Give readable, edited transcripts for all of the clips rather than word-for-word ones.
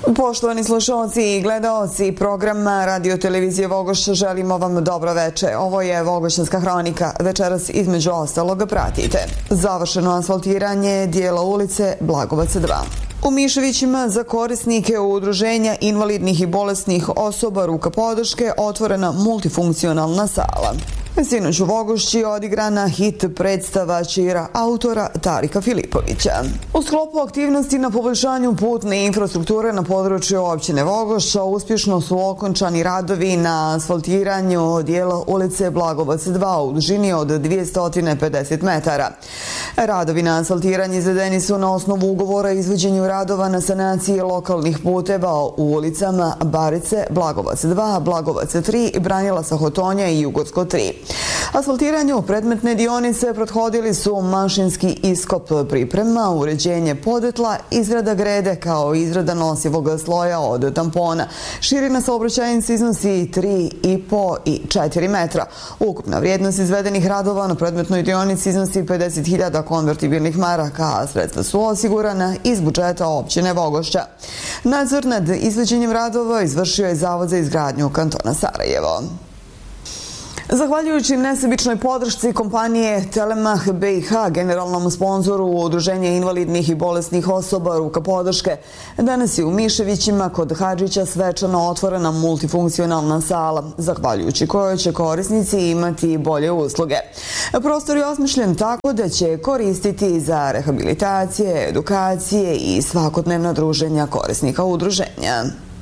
Poštovani slušalci i gledaoci programa Radio Televizije Vogoš, želimo vam dobro veče. Ovo je Vogošćanska hronika. Večeras između ostaloga pratite završeno asfaltiranje dijela ulice Blagovac 2. U Miševićima za korisnike udruženja invalidnih i bolesnih osoba Ruka podrške otvorena multifunkcionalna sala. Sinoć u Vogošći odigrana hit predstava Čira autora Tarika Filipovića. U sklopu aktivnosti na poboljšanju putne infrastrukture na području općine Vogošća uspješno su okončani radovi na asfaltiranju dijela ulice Blagovac 2 u dužini od 250 metara. Radovi na asfaltiranje izvedeni su na osnovu ugovora o izvođenju radova na sanaciji lokalnih puteva u ulicama Barice, Blagovac 2, Blagovac 3, Branilasa Hotonja i Jugorsko 3. Asfaltiranju predmetne dionice prethodili su mašinski iskop priprema, uređenje podetla, izrada grede kao izrada nosivog sloja od tampona. Širina saobraćajnice iznosi 3,5 i 4 metra. Ukupna vrijednost izvedenih radova na predmetnoj dionici iznosi 50.000 konvertibilnih maraka, a sredstva su osigurana iz budžeta općine Vogošća. Nadzor nad izvođenjem radova izvršio je Zavod za izgradnju kantona Sarajevo. Zahvaljujući nesebičnoj podršci kompanije Telemah BiH, generalnom sponzoru Udruženja invalidnih i bolesnih osoba Ruka podrške, danas je u Miševićima kod Hadžića svečano otvorena multifunkcionalna sala, zahvaljujući kojoj će korisnici imati bolje usluge. Prostor je osmišljen tako da će koristiti za rehabilitacije, edukacije i svakodnevna druženja korisnika udruženja.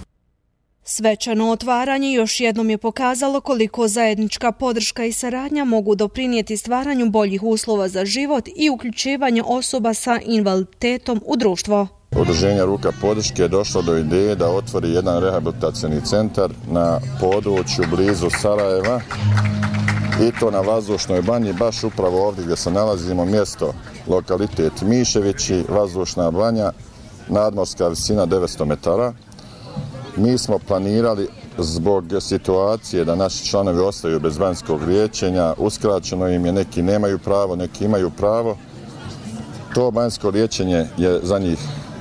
Svečano otvaranje još jednom je pokazalo koliko zajednička podrška i saradnja mogu doprinijeti stvaranju boljih uslova za život i uključivanje osoba sa invaliditetom u društvo. Udruženje Ruka podrške je došlo do ideje da otvori jedan rehabilitacioni centar na području blizu Sarajeva i to na Vazdušnoj banji, baš upravo ovdje gdje se nalazimo, mjesto, lokalitet Miševići, Vazdušna banja, nadmorska visina 900 metara. Mi smo planirali zbog situacije da naši članovi ostaju bez vanjskog liječenja, uskraćeno im je, neki nemaju pravo, neki imaju pravo. To vanjsko liječenje je za njih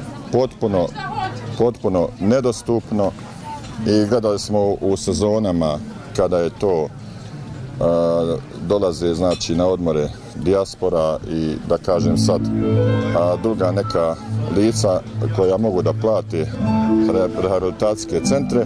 potpuno nedostupno i gledali smo u sezonama kada je to dolaze znači na odmore dijaspora i da kažem sad druga neka lica koja mogu da plate rehabilitacijske centre,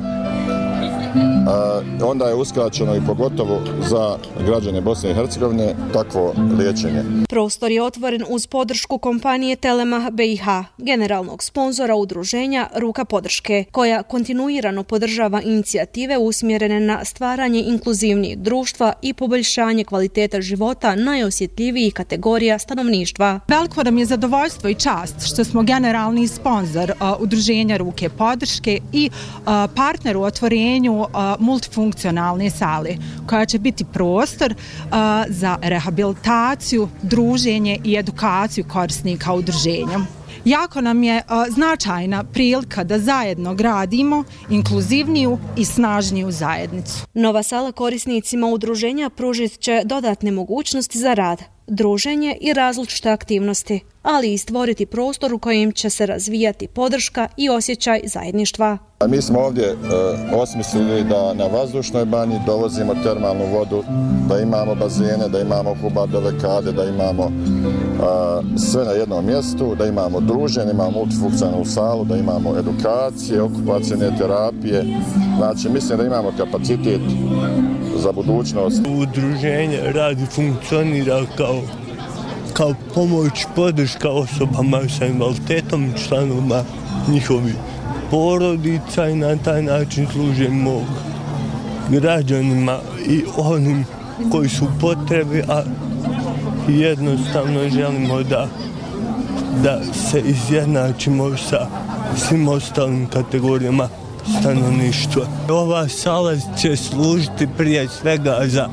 onda je uskraćeno i pogotovo za građane Bosne i Hercegovine takvo liječenje. Prostor je otvoren uz podršku kompanije Telemah BiH, generalnog sponzora udruženja Ruka podrške, koja kontinuirano podržava inicijative usmjerene na stvaranje inkluzivnijeg društva i poboljšanje kvaliteta života najosjetljivijih kategorija stanovništva. Veliko nam je zadovoljstvo i čast što smo generalni sponzor udruženja Ruke podrške i partner u otvorenju multifunkcionalne sale, koja će biti prostor za rehabilitaciju, druženje i edukaciju korisnika udruženja. Jako nam je značajna prilika da zajedno gradimo inkluzivniju i snažniju zajednicu. Nova sala korisnicima udruženja pružit će dodatne mogućnosti za rad, druženje i različite aktivnosti, ali i stvoriti prostor u kojem će se razvijati podrška i osjećaj zajedništva. Mi smo ovdje osmislili da na Vazdušnoj banji dovozimo termalnu vodu, da imamo bazene, da imamo hubadove kade, da imamo sve na jednom mjestu, da imamo druženje, imamo multifunkcionalnu salu, da imamo edukacije, okupacijne terapije. Znači, mislim da imamo kapacitet za budućnost. Udruženje radi, funkcionira kao pomoć, podrška osobama sa invaliditetom, članovima njihovih porodica i na taj način služimo građanima i onim koji su potrebi, a jednostavno želimo da se izjednačimo sa svim ostalim kategorijama stanovništva. Ova sala će služiti prije svega za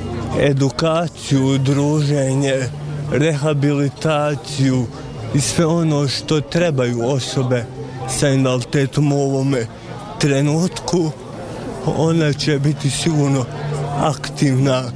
edukaciju, druženje, rehabilitaciju i sve ono što trebaju osobe sa invaliditetom u ovome trenutku. Ona će biti sigurno aktivna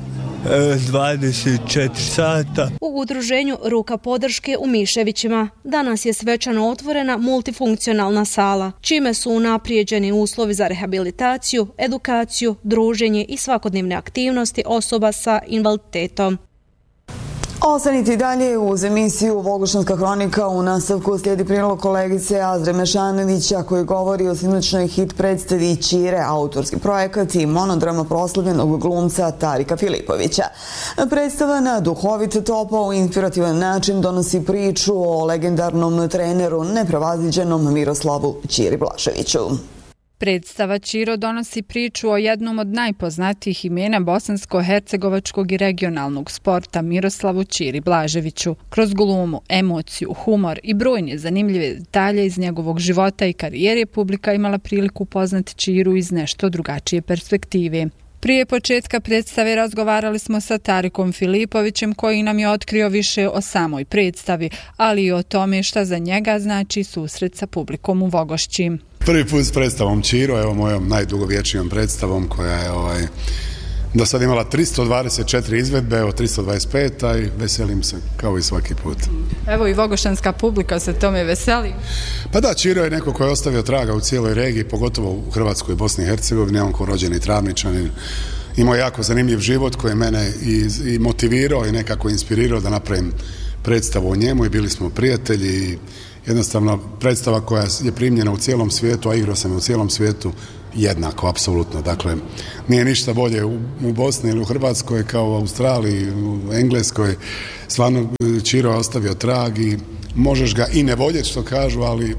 24 sata. U udruženju Ruka podrške u Miševićima danas je svečano otvorena multifunkcionalna sala, čime su unaprijeđeni uslovi za rehabilitaciju, edukaciju, druženje i svakodnevne aktivnosti osoba sa invaliditetom. Ostanite i dalje uz emisiju Vogošćanska hronika. U nastavku slijedi prilog kolegice Azre Mešanovića koji govori o sinoćnoj hit predstavi Ćire, autorski projekat i monodrama proslavljenog glumca Tarika Filipovića. Predstava na duhovit, topao i inspirativan način donosi priču o legendarnom treneru neprevaziđenom Miroslavu Ćiri Blaževiću. Predstava Ćiro donosi priču o jednom od najpoznatijih imena bosansko-hercegovačkog i regionalnog sporta Miroslavu Ćiri Blaževiću. Kroz glumu, emociju, humor i brojne zanimljive detalje iz njegovog života i karijere publika imala priliku upoznati Ćiru iz nešto drugačije perspektive. Prije početka predstave razgovarali smo sa Tarikom Filipovićem koji nam je otkrio više o samoj predstavi, ali i o tome šta za njega znači susret sa publikom u Vogošći. Prvi put s predstavom Ćiro, evo mojom najdugovječnijom predstavom koja je do sad imala 324 izvedbe, evo 325, a i veselim se kao i svaki put. Evo i vogošćanska publika se tome veseli. Pa da, Ćiro je neko koji je ostavio traga u cijeloj regiji, pogotovo u Hrvatskoj i Bosni i Hercegovini, on ko rođeni Travničanin. Imao jako zanimljiv život koji je mene i motivirao i nekako inspirirao da napravim predstavu o njemu i bili smo prijatelji i jednostavno predstava koja je primljena u cijelom svijetu, a igrao sam u cijelom svijetu jednako, apsolutno. Dakle, nije ništa bolje u Bosni ili u Hrvatskoj kao u Australiji, u Engleskoj. Stvarno Ćiro je ostavio trag i možeš ga i ne voljeti što kažu, ali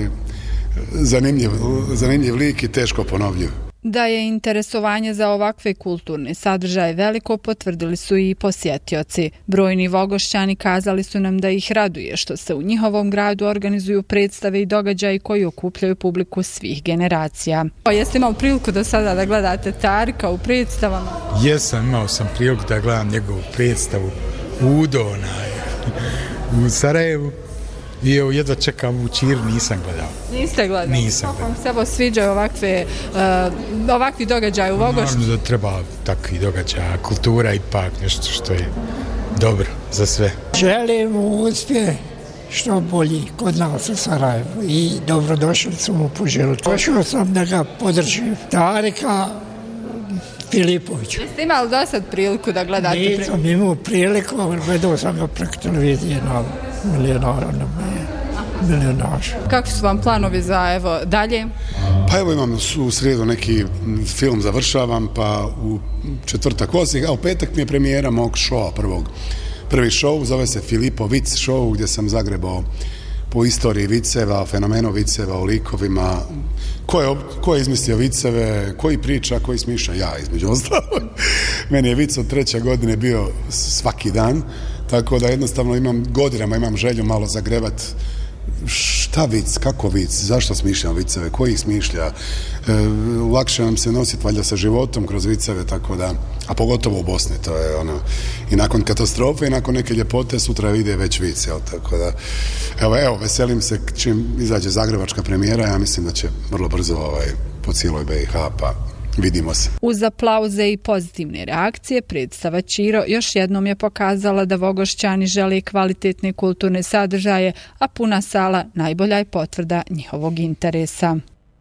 zanimljiv lik i teško ponovljiv. Da je interesovanje za ovakve kulturne sadržaje veliko, potvrdili su i posjetioci. Brojni Vogošćani kazali su nam da ih raduje što se u njihovom gradu organizuju predstave i događaji koji okupljaju publiku svih generacija. Jeste imali priliku da gledate Tarika u predstavama? Jesam, imao sam priliku da gledam njegovu predstavu u Sarajevu. I evo, jedva čekam u Ćiru, nisam gledao. Niste gledali? Nisam gledao. Kako vam se sviđaju ovakvi događaji u Vogošću? Naravno da treba takvi događaja, kultura ipak nešto što je dobro za sve. Želim uspjeh što bolji kod nas u Sarajevu i dobrodošlicu mu poželim. Došao sam da ga podržim. Tarika Filipovića. Jeste imali do sad priliku da gledate? Nisam imao priliku, gledao sam ga preko televizije na Milionaš. Kakvi su vam planovi za dalje? Pa evo imam u srijedu neki film završavam, pa u četvrtak Osijek, a u petak mi je premijera mog šova prvi šov, zove se Filipo Vic show, gdje sam zagrebao po istoriji viceva, o fenomenu viceva, o likovima, ko je izmislio viceve, koji priča, koji smišlja, ja između ostalog. Meni je vic od 3. godine bio svaki dan, tako da jednostavno godinama imam želju malo zagrebat šta vic, kako vic, zašto smišljam viceve, ko ih smišlja, lakše nam se nositi valjda sa životom kroz viceve, tako da, a pogotovo u Bosni, to je i nakon katastrofe i nakon neke ljepote sutra vide već vic, tako da, evo, veselim se čim izađe zagrebačka premijera, ja mislim da će vrlo brzo po cijeloj BiH, pa vidimo se. Uz aplauze i pozitivne reakcije, predstava Ćiro još jednom je pokazala da Vogošćani žele kvalitetne kulturne sadržaje, a puna sala najbolja je potvrda njihovog interesa.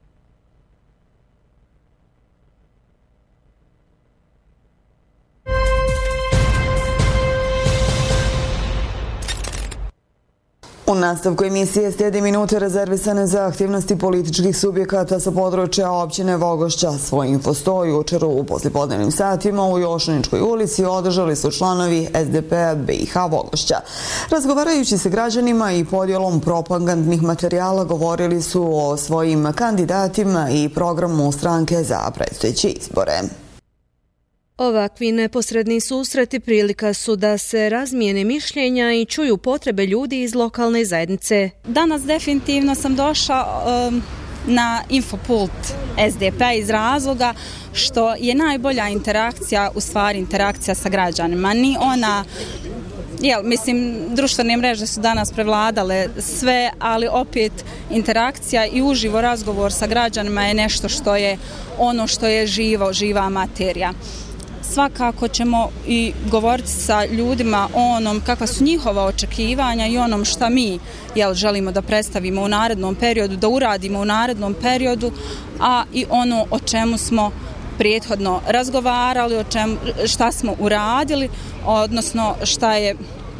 U nastavku emisije slijede minute rezervisane za aktivnosti političkih subjekata sa područja općine Vogošća. Svoj infostoj jučer u poslijepodnevnim satima u Jošaničkoj ulici održali su članovi SDP-a BiH Vogošća. Razgovarajući se građanima i podjelom propagandnih materijala govorili su o svojim kandidatima i programu stranke za predstojeće izbore. Ovakvi neposredni susreti prilika su da se razmijene mišljenja i čuju potrebe ljudi iz lokalne zajednice. Danas definitivno sam došla na infopult SDP-a iz razloga što je najbolja interakcija, u stvari interakcija sa građanima. Ni ona, društvene mreže su danas prevladale sve, ali opet interakcija i uživo razgovor sa građanima je nešto što je ono što je živa materija. svakako ćemo i govoriti sa ljudima o onom kakva su njihova očekivanja i onom šta mi želimo da predstavimo u narednom periodu, da uradimo u narednom periodu, a i ono o čemu smo prethodno razgovarali, šta smo uradili, odnosno šta je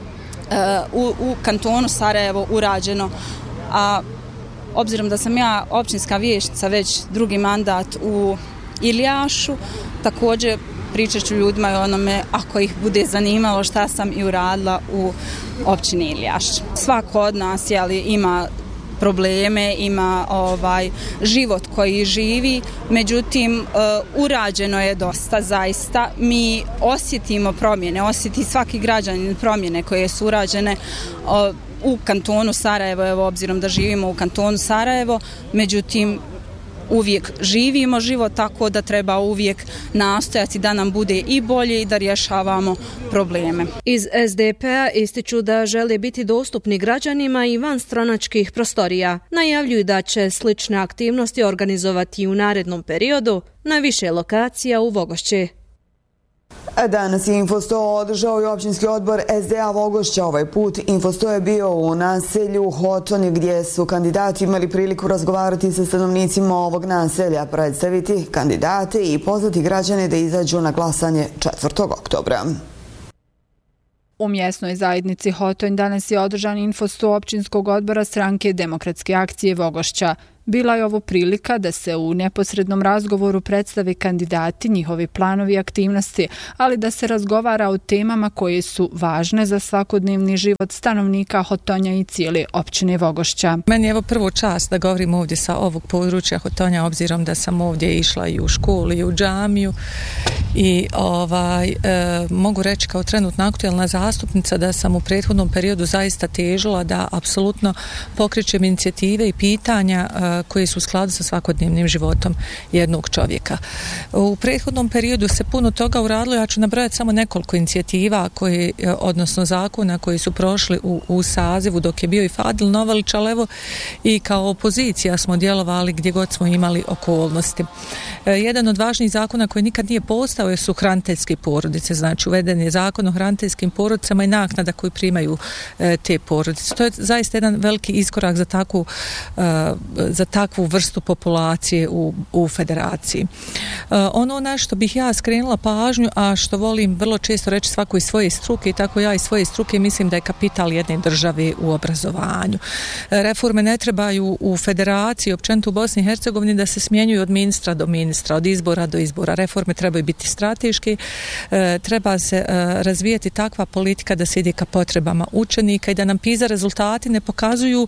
u kantonu Sarajevo urađeno. A obzirom da sam ja općinska vijećnica već drugi mandat u Ilijašu, također pričat ću ljudima i onome ako ih bude zanimalo šta sam i uradila u općini Ilijaš. Svako od nas ima probleme, ima život koji živi, međutim urađeno je dosta zaista. Mi osjetimo promjene, osjeti svaki građanin promjene koje su urađene u kantonu Sarajevo, evo obzirom da živimo u kantonu Sarajevo, međutim uvijek živimo život tako da treba uvijek nastojati da nam bude i bolje i da rješavamo probleme. Iz SDP-a ističu da žele biti dostupni građanima i van stranačkih prostorija. Najavljuju da će slične aktivnosti organizovati u narednom periodu na više lokacija u Vogošći. Danas je Info 100 održao i općinski odbor SDA Vogošća. Ovaj put Info 100 je bio u naselju Hotoni gdje su kandidati imali priliku razgovarati sa stanovnicima ovog naselja, predstaviti kandidate i pozvati građane da izađu na glasanje 4. oktobra. U mjesnoj zajednici Hotonj danas je održan Info 100 općinskog odbora Stranke Demokratske akcije Vogošća. Bila je ovo prilika da se u neposrednom razgovoru predstave kandidati, njihovi planovi i aktivnosti, ali da se razgovara o temama koje su važne za svakodnevni život stanovnika Hotonja i cijele općine Vogošća. Meni je evo prvo čast da govorim ovdje sa ovog područja Hotonja, obzirom da sam ovdje išla i u školu i u džamiju i mogu reći kao trenutna aktualna zastupnica da sam u prethodnom periodu zaista težila da apsolutno pokrećem inicijative i pitanja koji su u skladu sa svakodnevnim životom jednog čovjeka. U prethodnom periodu se puno toga uradilo, ja ću nabrojati samo nekoliko inicijativa odnosno zakona koji su prošli u sazivu dok je bio i Fadil Novalić, ali evo i kao opozicija smo djelovali gdje god smo imali okolnosti. Jedan od važnijih zakona koji nikad nije postao su hraniteljske porodice, znači uveden je zakon o hraniteljskim porodicama i naknada koju primaju te porodice. To je zaista jedan veliki iskorak za takvu vrstu populacije u federaciji. Ono na što bih ja skrenula pažnju, a što volim vrlo često reći svako iz svoje struke i tako ja iz svoje struke mislim da je kapital jedne države u obrazovanju. Reforme ne trebaju u federaciji, općenito u Bosni i Hercegovini da se smjenjuju od ministra do ministra, od izbora do izbora. Reforme trebaju biti strateške, treba se razvijati takva politika da se ide ka potrebama učenika i da nam PISA rezultati ne pokazuju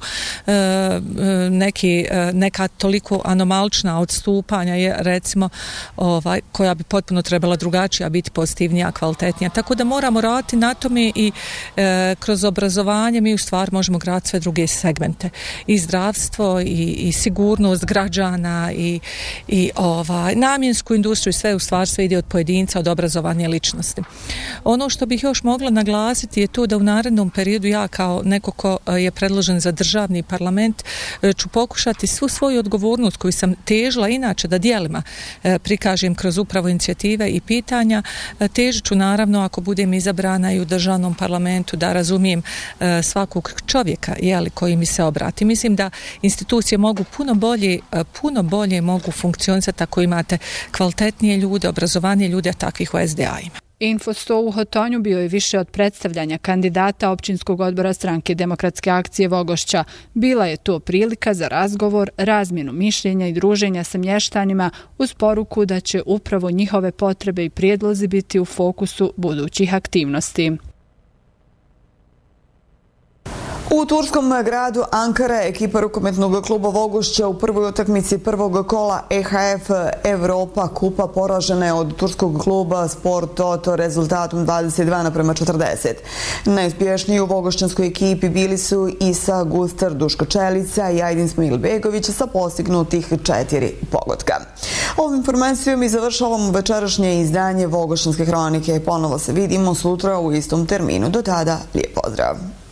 neka toliko anomalčna odstupanja je recimo koja bi potpuno trebala drugačija biti pozitivnija, kvalitetnija. Tako da moramo raditi na tome i kroz obrazovanje mi u stvari možemo graditi sve druge segmente. I zdravstvo i sigurnost građana i namjensku industriju, sve u stvari sve ide od pojedinca, od obrazovanja ličnosti. Ono što bih još mogla naglasiti je to da u narednom periodu ja kao neko ko je predložen za državni parlament ću pokušati svu svoju odgovornost koju sam težila inače da dijelima prikažem kroz upravo inicijative i pitanja, težit ću naravno ako budem izabrana i u državnom parlamentu da razumijem svakog čovjeka koji mi se obrati. Mislim da institucije mogu puno bolje mogu funkcionisati ako imate kvalitetnije ljude, obrazovanije ljude, a takvih u SDA-ima. Info 100 u Hotonju bio je više od predstavljanja kandidata općinskog odbora Stranke Demokratske akcije Vogošća. Bila je to prilika za razgovor, razmjenu mišljenja i druženja sa mještanima uz poruku da će upravo njihove potrebe i prijedlozi biti u fokusu budućih aktivnosti. U turskom gradu Ankara ekipa rukometnog kluba Vogošća u prvoj utakmici prvog kola EHF Evropa kupa poražena je od turskog kluba Sport Toto rezultatom 22:40. Najuspješniji u vogošćanskoj ekipi bili su Isa Gustar, Duško Čelica i Ajdin Smilbegović sa postignutih 4 pogotka. Ovom informacijom i završavamo večerašnje izdanje Vogošćanske hronike. Ponovo se vidimo sutra u istom terminu. Do tada, lijep pozdrav!